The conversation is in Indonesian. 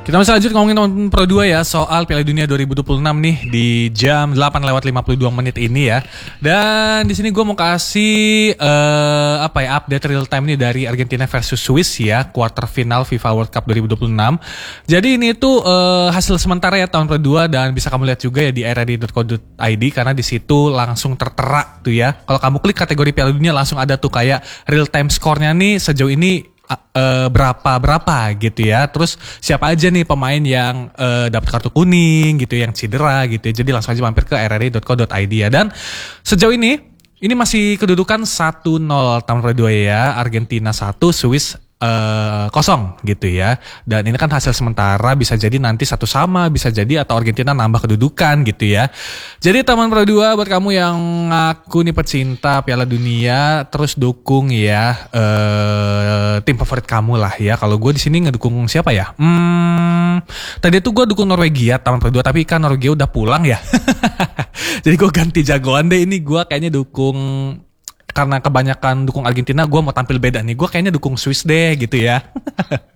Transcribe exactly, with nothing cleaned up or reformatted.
Kita masih lanjut ngomongin teman Pro dua ya soal Piala Dunia dua ribu dua puluh enam nih di jam delapan lewat lima puluh dua menit ini ya. Dan di sini gue mau kasih uh, apa ya update real time nih dari Argentina versus Swiss ya, quarter final FIFA World Cup dua ribu dua puluh enam. Jadi ini tuh uh, hasil sementara ya tahun Pro dua dan bisa kamu lihat juga ya di airready dot co dot i d karena di situ langsung tertera tuh ya. Kalau kamu klik kategori Piala Dunia langsung ada tuh kayak real time skornya nih sejauh ini Uh, berapa berapa gitu ya. Terus siapa aja nih pemain yang uh, dapat kartu kuning gitu, yang cedera gitu ya. Jadi langsung aja mampir ke airready dot co dot i d ya. Dan sejauh ini ini masih kedudukan satu nol tahun dua ya. Argentina satu, Swiss Uh, kosong gitu ya. Dan ini kan hasil sementara, bisa jadi nanti satu sama, bisa jadi atau Argentina nambah kedudukan gitu ya. Jadi teman Pro dua buat kamu yang ngaku nih pecinta Piala Dunia, terus dukung ya uh, tim favorit kamu lah ya. Kalau gue di sini ngedukung siapa ya? Hmm, tadi tuh gue dukung Norwegia teman Pro dua, tapi kan Norwegia udah pulang ya. Jadi gue ganti jagoan deh, ini gue kayaknya dukung. Karena kebanyakan dukung Argentina, gue mau tampil beda nih. Gue kayaknya dukung Swiss deh gitu ya.